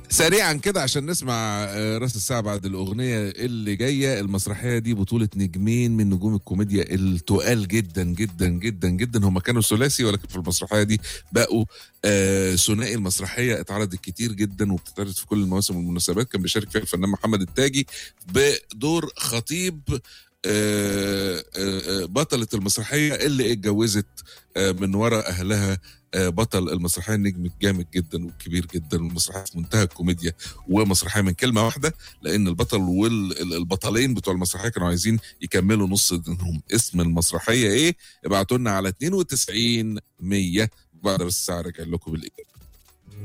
سريعا كده عشان نسمع راس الساعة بعد الأغنية اللي جاية. المسرحية دي بطولة نجمين من نجوم الكوميديا التقال جدا جدا جدا جدا. هم كانوا ثلاثي ولكن في المسرحية دي بقوا ثنائي. المسرحية اتعرضت كتير جدا وبتتعرض في كل المواسم والمناسبات. كان بيشارك فيها الفنان محمد التاجي بدور خطيب بطلة المسرحية اللي اتجوزت من وراء أهلها بطل المسرحية النجم الجامد جدا والكبير جدا. والمسرحية في منتهى الكوميديا ومسرحية من كلمة واحدة، لأن البطل والبطلين بتوع المسرحية كانوا عايزين يكملوا نص دينهم. اسم المسرحية إيه؟ ابعتوا لنا على 92 100 بعد بس ساعة راجع لكم بالإجابة.